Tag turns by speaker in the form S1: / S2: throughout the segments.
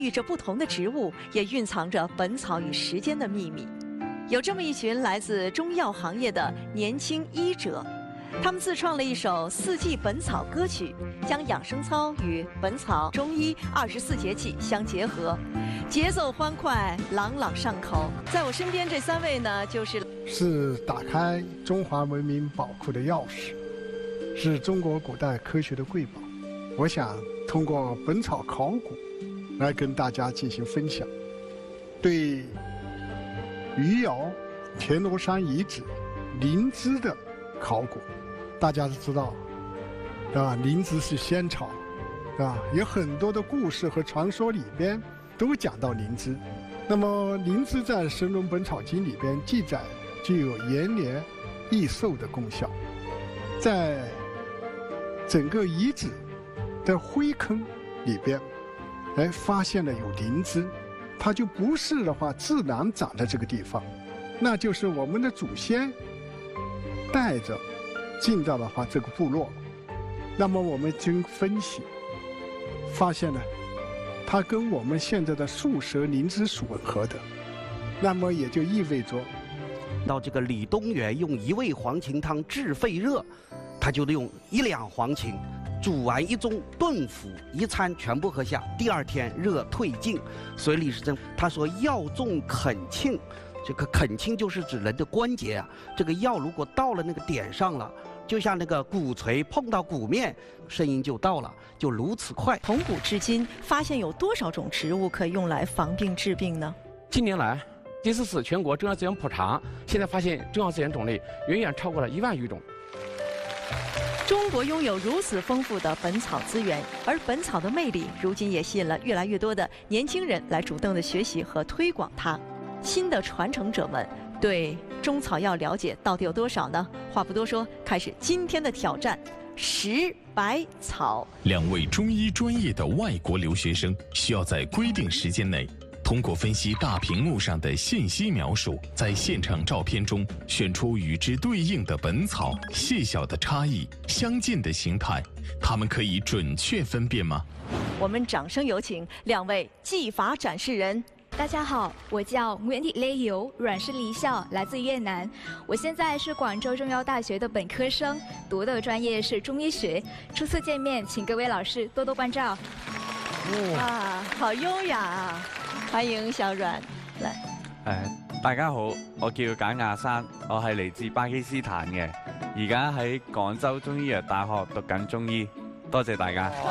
S1: 寓着不同的植物，也蕴藏着本草与时间的秘密。有这么一群来自中药行业的年轻医者，他们自创了一首四季本草歌曲，将养生操与本草、中医24节气相结合，节奏欢快，朗朗上口。在我身边这3位呢，是
S2: 打开中华文明宝库的钥匙，是中国古代科学的瑰宝。我想通过本草考古来跟大家进行分享，对余姚田螺山遗址灵芝的考古。大家都知道，灵芝是仙草，有很多的故事和传说里边都讲到灵芝。那么灵芝在《神农本草经》里边记载具有延年益寿的功效，在整个遗址的灰坑里边，发现了有灵芝，它就不是的话自然长在这个地方，那就是我们的祖先带着进到的话这个部落。那么我们经分析发现呢，它跟我们现在的树蛇灵芝属吻合的，那么也就意味着
S3: 到这个李东垣用1味黄芩汤治肺热，他就用1两黄芩煮完1盅炖服1餐全部喝下，第2天热退尽。所以李时珍他说药重恳磬，这个恳磬就是指人的关节啊，这个药如果到了那个点上了，就像那个鼓槌碰到鼓面，声音就到了，就如此快。
S1: 从古至今，发现有多少种植物可以用来防病治病呢？
S4: 近年来，第4次全国中药资源普查，现在发现中药资源种类远远超过了1万余种。
S1: 中国拥有如此丰富的本草资源，而本草的魅力，如今也吸引了越来越多的年轻人来主动的学习和推广它。新的传承者们对中草药了解到底有多少呢？话不多说，开始今天的挑战——10百草。
S5: 2位中医专业的外国留学生需要在规定时间内，通过分析大屏幕上的信息描述，在现场照片中选出与之对应的本草，细小的差异，相近的形态，他们可以准确分辨吗？
S1: 我们掌声有请2位技法展示人。
S6: 大家好，我叫Nguyễn Thị Lê Hiếu，阮氏离校，来自越南。我现在是广州中药大学的本科生，读的专业是中医学。初次见面，请各位老师多多关照。
S1: 哇，好優雅啊！歡迎小阮來。
S7: 大家好，我叫簡亞山，我係嚟自巴基斯坦嘅，而家喺廣州中醫藥大學讀緊中醫。多謝大家。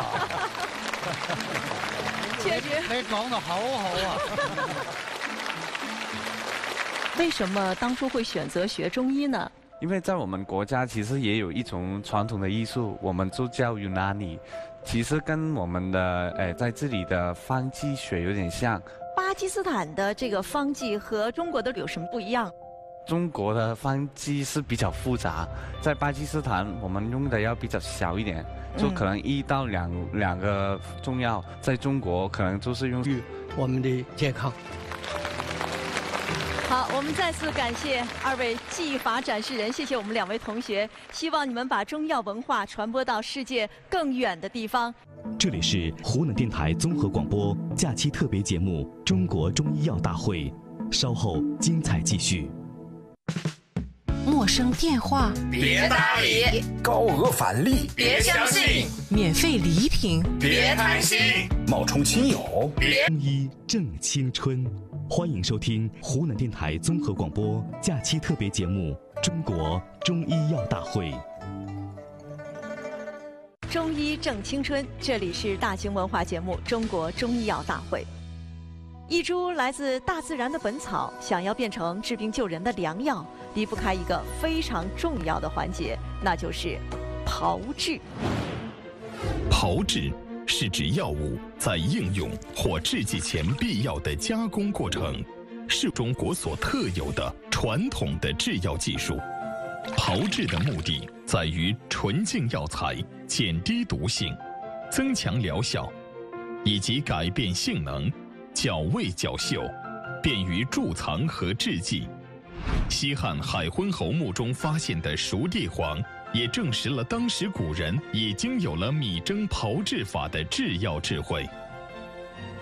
S1: 确实，
S8: 你講得好好啊！
S1: 为什么当初会选择学中医呢？
S7: 因为在我们国家其实也有一种传统的艺术，我们就叫 Unani， 其实跟我们的在这里的方剂学有点像。
S1: 巴基斯坦的这个方剂和中国的有什么不一样？
S7: 中国的方剂是比较复杂，在巴基斯坦我们用的要比较小一点。就可能1到2个中药，在中国可能就是用
S8: 我们的健康。
S1: 好，我们再次感谢2位技法展示人，谢谢我们2位同学，希望你们把中药文化传播到世界更远的地方。
S9: 这里是湖南电台综合广播假期特别节目《中国中医药大会》，稍后精彩继续。
S10: 陌生电话
S11: 别搭理，
S12: 高额返利
S11: 别相信，
S10: 免费礼品
S11: 别贪心，
S12: 冒充亲友
S9: 别。中医正青春，欢迎收听湖南电台综合广播假期特别节目《中国中医药大会》。
S1: 中医正青春，这里是大型文化节目《中国中医药大会》。一株来自大自然的本草，想要变成治病救人的良药，离不开一个非常重要的环节，那就是炮制。
S5: 炮制是指药物在应用或制剂前必要的加工过程，是中国所特有的传统的制药技术。炮制的目的在于纯净药材，减低毒性，增强疗效，以及改变性能，较味较嗅，便于贮藏和制剂。西汉海昏侯墓中发现的熟地黄，也证实了当时古人已经有了米蒸炮制法的制药智慧。